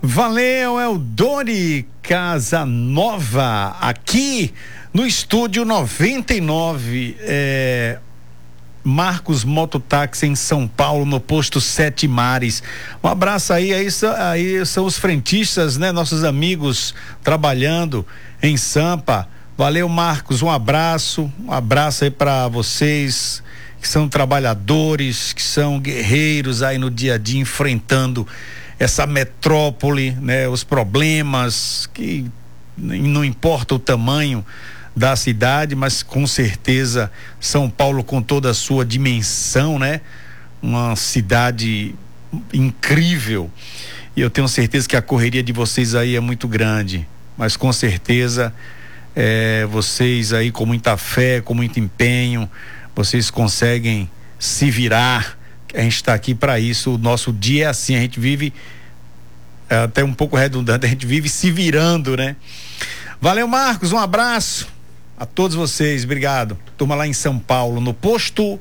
Valeu, Eldori Casanova, aqui no estúdio 99, Marcos Mototáxi em São Paulo, no posto Sete Mares. Um abraço aí são os frentistas, né? Nossos amigos trabalhando em Sampa. Valeu, Marcos, um abraço aí para vocês que são trabalhadores, que são guerreiros aí no dia a dia, enfrentando essa metrópole, né? Os problemas que não importa o tamanho da cidade, mas com certeza São Paulo, com toda a sua dimensão, né? Uma cidade incrível, e eu tenho certeza que a correria de vocês aí é muito grande, mas com certeza vocês aí com muita fé, com muito empenho, vocês conseguem se virar. A gente está aqui para isso. O nosso dia é assim, a gente vive, até um pouco redundante, a gente vive se virando, né? Valeu, Marcos, um abraço a todos vocês, obrigado. Turma lá em São Paulo, no posto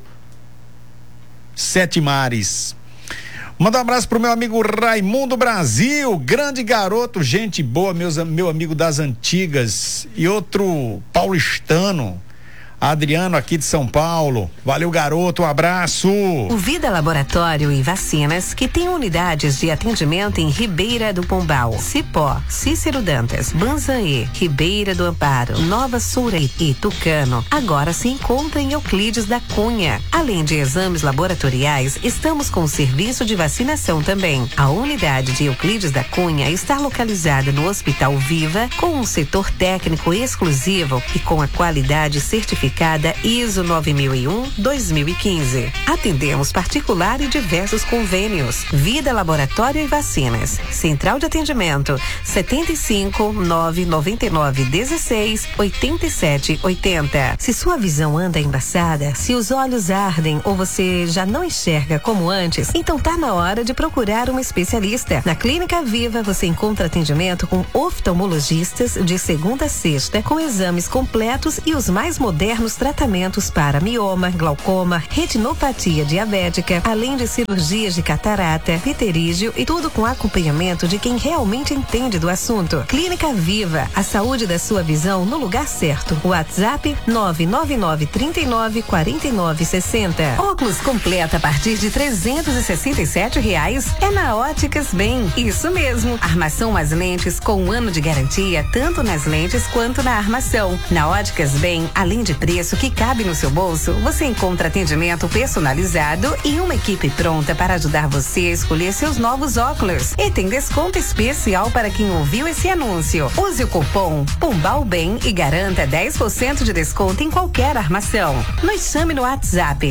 Sete Mares. Manda um abraço pro meu amigo Raimundo Brasil, grande garoto, gente boa, meu amigo das antigas, e outro paulistano, Adriano, aqui de São Paulo. Valeu, garoto, um abraço. O Vida Laboratório e Vacinas, que tem unidades de atendimento em Ribeira do Pombal, Cipó, Cícero Dantas, Banzaê, Ribeira do Amparo, Nova Soura e Tucano, agora se encontra em Euclides da Cunha. Além de exames laboratoriais, estamos com o serviço de vacinação também. A unidade de Euclides da Cunha está localizada no Hospital Viva, com um setor técnico exclusivo e com a qualidade certificada ISO 9001-2015. Atendemos particular e diversos convênios. Vida Laboratório e Vacinas. Central de atendimento 75-999-16-87-80. Se sua visão anda embaçada, se os olhos ardem ou você já não enxerga como antes, então tá na hora de procurar um especialista. Na Clínica Viva você encontra atendimento com oftalmologistas de segunda a sexta, com exames completos e os mais modernos tratamentos para mioma, glaucoma, retinopatia diabética, além de cirurgias de catarata, pterígio e tudo com acompanhamento de quem realmente entende do assunto. Clínica Viva, a saúde da sua visão no lugar certo. WhatsApp 999394960. Óculos completa a partir de R$367 é na Óticas Bem. Isso mesmo, armação mais lentes com 1 ano de garantia, tanto nas lentes quanto na armação. Na Óticas Bem, além de preço que cabe no seu bolso, você encontra atendimento personalizado e uma equipe pronta para ajudar você a escolher seus novos óculos. E tem desconto especial para quem ouviu esse anúncio. Use o cupom POMBALBEM e garanta 10% de desconto em qualquer armação. Nos chame no WhatsApp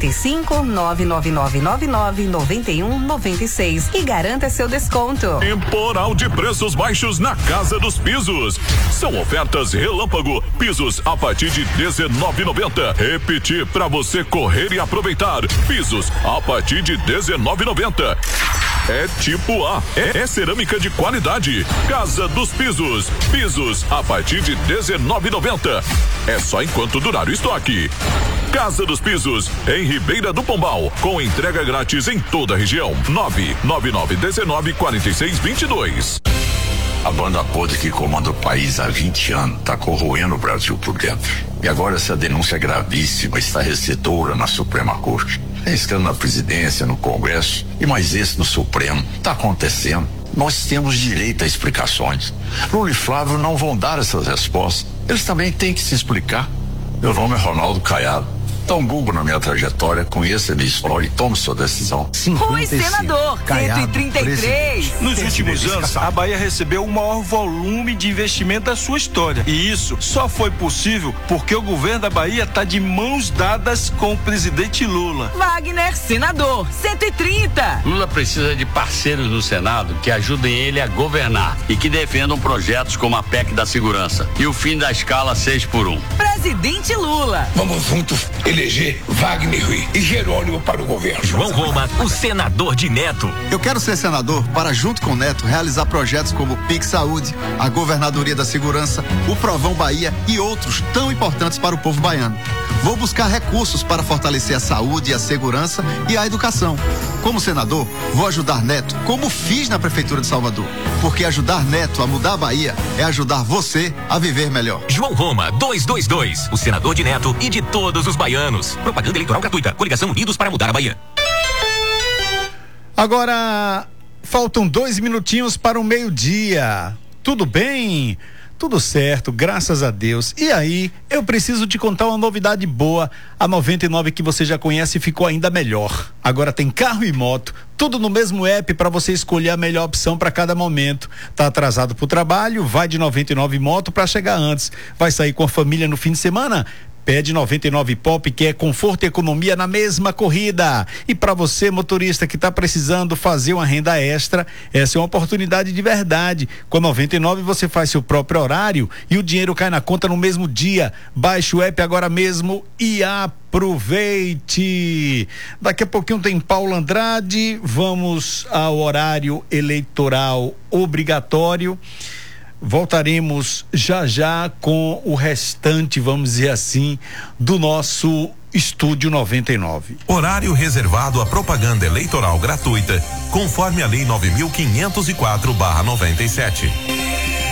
75-999999196 e garanta seu desconto. Temporal de preços baixos na Casa dos Pisos. São ofertas relâmpago. Pisos a partir de R$19,90. Repetir para você correr e aproveitar. Pisos a partir de R$19,90. É tipo A, é cerâmica de qualidade. Casa dos Pisos. Pisos a partir de R$19,90. É só enquanto durar o estoque. Casa dos Pisos, em Ribeira do Pombal, com entrega grátis em toda a região. 999194622. A banda podre que comanda o país há 20 anos está corroendo o Brasil por dentro. E agora essa denúncia gravíssima está recebedora na Suprema Corte. Tem escândalo na presidência, no Congresso e mais esse no Supremo. Está acontecendo. Nós temos direito a explicações. Lula e Flávio não vão dar essas respostas. Eles também têm que se explicar. Meu nome é Ronaldo Caiado. Dá um Google na minha trajetória, conheça a minha história e tome sua decisão. Oi, senador, Caiado, 133. Nos últimos anos, a Bahia recebeu o maior volume de investimento da sua história. E isso só foi possível porque o governo da Bahia está de mãos dadas com o presidente Lula. Wagner, senador, 130. Lula precisa de parceiros no Senado que ajudem ele a governar e que defendam projetos como a PEC da segurança e o fim da escala 6x1. Presidente Lula. Vamos juntos eleger Wagner e Jerônimo para o governo. João Roma, o senador de Neto. Eu quero ser senador para, junto com o Neto, realizar projetos como o PIX Saúde, a Governadoria da Segurança, o Provão Bahia e outros tão importantes para o povo baiano. Vou buscar recursos para fortalecer a saúde, a segurança e a educação. Como senador, vou ajudar Neto, como fiz na Prefeitura de Salvador. Porque ajudar Neto a mudar a Bahia é ajudar você a viver melhor. João Roma, 222, o senador de Neto e de todos os baianos. Propaganda eleitoral gratuita. Coligação Unidos para mudar a Bahia. Agora, faltam 2 minutinhos para o meio-dia. Tudo bem? Tudo certo, graças a Deus. E aí, eu preciso te contar uma novidade boa. A 99 que você já conhece ficou ainda melhor. Agora tem carro e moto, tudo no mesmo app para você escolher a melhor opção para cada momento. Tá atrasado pro trabalho? Vai de 99 Moto para chegar antes. Vai sair com a família no fim de semana? Pede 99 Pop, que é conforto e economia na mesma corrida. E para você, motorista que está precisando fazer uma renda extra, essa é uma oportunidade de verdade. Com a 99 você faz seu próprio horário e o dinheiro cai na conta no mesmo dia. Baixe o app agora mesmo e aproveite. Daqui a pouquinho tem Paulo Andrade. Vamos ao horário eleitoral obrigatório. Voltaremos já com o restante, vamos dizer assim, do nosso Estúdio 99. Horário reservado à propaganda eleitoral gratuita, conforme a Lei 9.504/97.